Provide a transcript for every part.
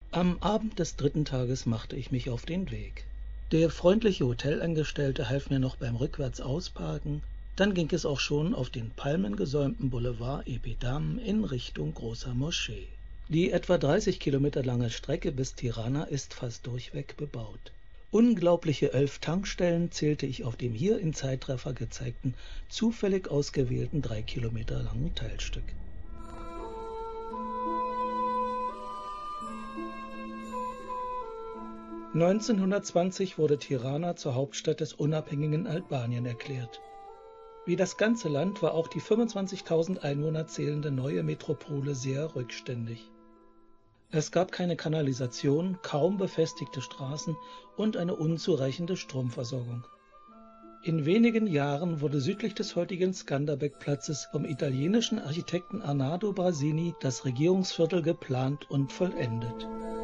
Am Abend des dritten Tages machte ich mich auf den Weg. Der freundliche Hotelangestellte half mir noch beim Rückwärts-Ausparken, dann ging es auch schon auf den palmengesäumten Boulevard Epidam in Richtung Großer Moschee. Die etwa 30 Kilometer lange Strecke bis Tirana ist fast durchweg bebaut. Unglaubliche 11 Tankstellen zählte ich auf dem hier in Zeitraffer gezeigten, zufällig ausgewählten 3 Kilometer langen Teilstück. 1920 wurde Tirana zur Hauptstadt des unabhängigen Albanien erklärt. Wie das ganze Land war auch die 25.000 Einwohner zählende neue Metropole sehr rückständig. Es gab keine Kanalisation, kaum befestigte Straßen und eine unzureichende Stromversorgung. In wenigen Jahren wurde südlich des heutigen Skanderbeg-Platzes vom italienischen Architekten Arnaldo Brasini das Regierungsviertel geplant und vollendet.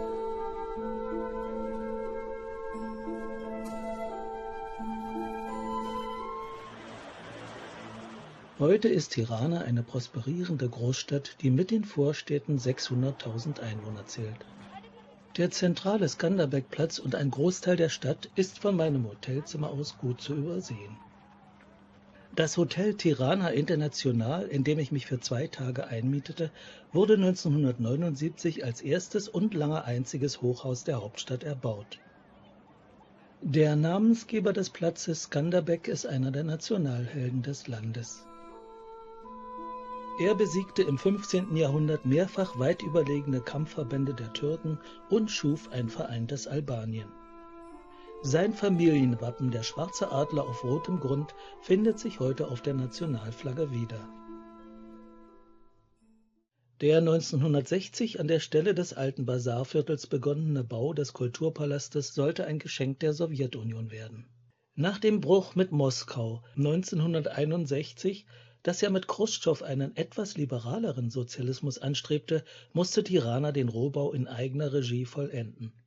Heute ist Tirana eine prosperierende Großstadt, die mit den Vorstädten 600.000 Einwohner zählt. Der zentrale Skanderbeg-Platz und ein Großteil der Stadt ist von meinem Hotelzimmer aus gut zu übersehen. Das Hotel Tirana International, in dem ich mich für 2 Tage einmietete, wurde 1979 als erstes und lange einziges Hochhaus der Hauptstadt erbaut. Der Namensgeber des Platzes Skanderbeg ist einer der Nationalhelden des Landes. Er besiegte im 15. Jahrhundert mehrfach weit überlegene Kampfverbände der Türken und schuf ein vereintes Albanien. Sein Familienwappen, der schwarze Adler auf rotem Grund, findet sich heute auf der Nationalflagge wieder. Der 1960 an der Stelle des alten Basarviertels begonnene Bau des Kulturpalastes sollte ein Geschenk der Sowjetunion werden. Nach dem Bruch mit Moskau 1961, das ja mit Chruschtschow einen etwas liberaleren Sozialismus anstrebte, musste Tirana den Rohbau in eigener Regie vollenden.